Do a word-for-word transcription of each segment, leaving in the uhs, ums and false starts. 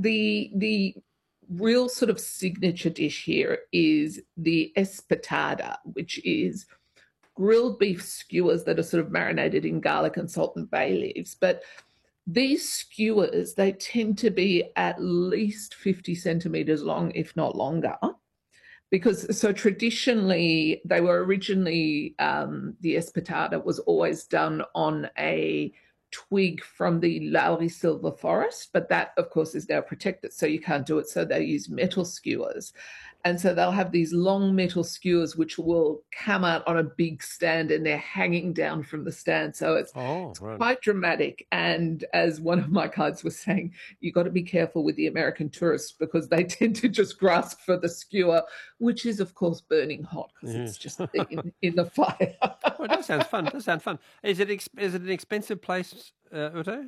the the real sort of signature dish here is the espetada, which is grilled beef skewers that are sort of marinated in garlic and salt and bay leaves. But these skewers, they tend to be at least fifty centimetres long, if not longer. Because so traditionally, they were originally, um, the espetada was always done on a twig from the laurisilva forest, but that, of course, is now protected, so you can't do it. So they use metal skewers. And so they'll have these long metal skewers which will come out on a big stand, and they're hanging down from the stand. So it's, oh, it's right. quite dramatic. And as one of my guides was saying, you've got to be careful with the American tourists because they tend to just grasp for the skewer, which is, of course, burning hot because Yes. it's just in, in the fire. Well, that sounds fun. That sounds fun. Is it ex- is it an expensive place, uh, Ute?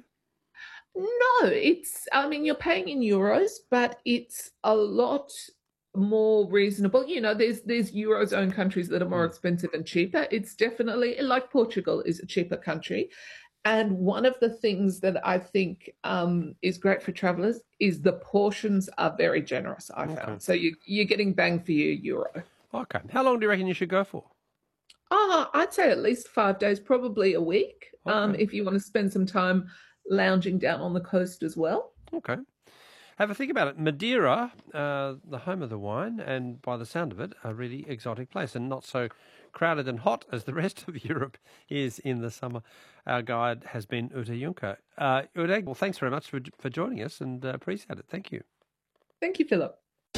No, it's, I mean, you're paying in euros, but it's a lot more reasonable. You know, there's there's Eurozone countries that are more Mm. expensive and cheaper. It's definitely, like Portugal is a cheaper country. And one of the things that I think um, is great for travellers is the portions are very generous, I Okay. found. So you, you're getting bang for your euro. Okay. How long do you reckon you should go for? Ah, I'd say at least five days, probably a week, um, Okay. if you want to spend some time lounging down on the coast as well. Okay. Have a think about it. Madeira, uh, the home of the wine, and by the sound of it, a really exotic place and not so crowded and hot as the rest of Europe is in the summer. Our guide has been Ute Juncker. Uh, Ute, well, thanks very much for, for joining us and uh, appreciate it. Thank you. Thank you, Philip.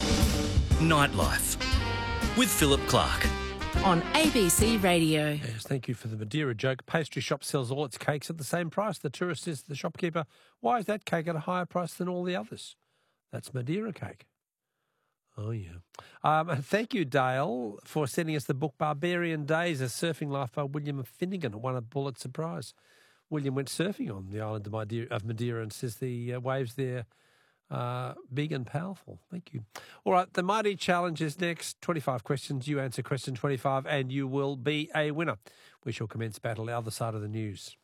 Nightlife with Philip Clark. On A B C Radio. Yes, thank you for the Madeira joke. Pastry shop sells all its cakes at the same price. The tourist says to the shopkeeper, why is that cake at a higher price than all the others? That's Madeira cake. Oh, yeah. Um, and thank you, Dale, for sending us the book Barbarian Days, A Surfing Life by William Finnegan. It won a Pulitzer Prize. William went surfing on the island of Madeira, of Madeira and says the uh, waves there Uh, big and powerful. Thank you. All right, the Mighty Challenge is next. twenty-five questions. You answer question twenty-five and you will be a winner. We shall commence battle the other side of the news.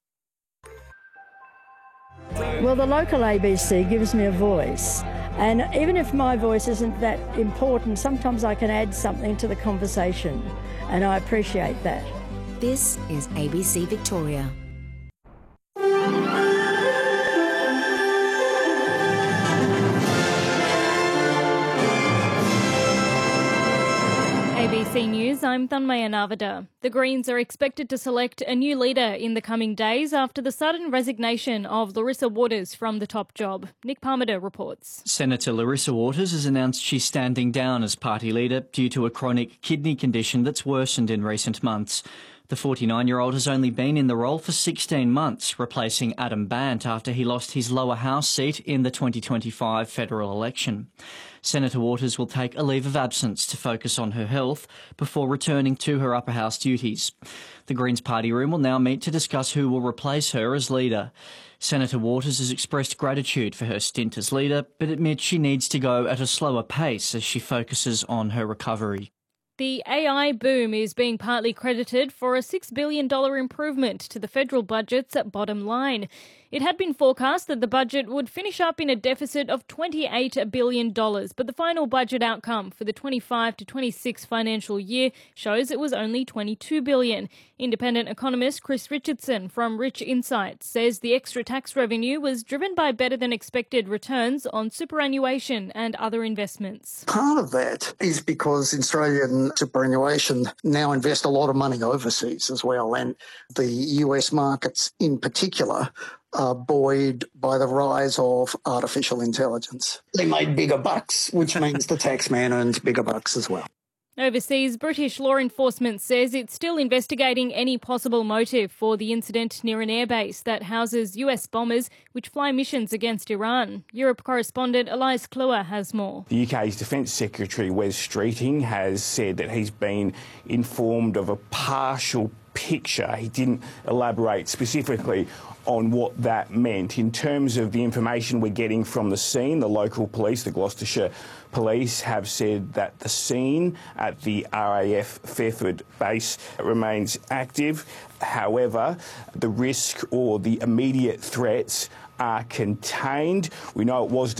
Well, the local A B C gives me a voice. And even if my voice isn't that important, sometimes I can add something to the conversation. And I appreciate that. This is A B C Victoria. A B C News, I'm Thanmaya Navada. The Greens are expected to select a new leader in the coming days after the sudden resignation of Larissa Waters from the top job. Nick Parmiter reports. Senator Larissa Waters has announced she's standing down as party leader due to a chronic kidney condition that's worsened in recent months. The forty-nine-year-old has only been in the role for sixteen months, replacing Adam Bandt after he lost his lower house seat in the twenty twenty-five federal election. Senator Waters will take a leave of absence to focus on her health before returning to her upper house duties. The Greens party room will now meet to discuss who will replace her as leader. Senator Waters has expressed gratitude for her stint as leader, but admits she needs to go at a slower pace as she focuses on her recovery. The A I boom is being partly credited for a six billion dollars improvement to the federal budget's bottom line. It had been forecast that the budget would finish up in a deficit of twenty-eight billion dollars, but the final budget outcome for the twenty-five to twenty-six financial year shows it was only twenty-two billion dollars. Independent economist Chris Richardson from Rich Insights says the extra tax revenue was driven by better than expected returns on superannuation and other investments. Part of that is because Australian superannuation now invest a lot of money overseas as well, and the U S markets in particular are buoyed by the rise of artificial intelligence. They made bigger bucks, which means the taxman earns bigger bucks as well. Overseas, British law enforcement says it's still investigating any possible motive for the incident near an airbase that houses U S bombers which fly missions against Iran. Europe correspondent Elias Kluwer has more. The U K's Defence Secretary Wes Streeting has said that he's been informed of a partial picture. He didn't elaborate specifically on what that meant. In terms of the information we're getting from the scene, the local police, the Gloucestershire Police, have said that the scene at the R A F Fairford base remains active. However, the risk or the immediate threats are contained. We know it was